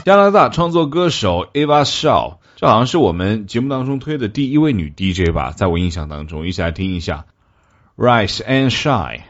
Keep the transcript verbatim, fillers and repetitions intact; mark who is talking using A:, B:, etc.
A: 加拿大创作歌手 Eva Shaw， 这好像是我们节目当中推的第一位女 D J 吧，在我印象当中，一起来听一下 Rise and Shine。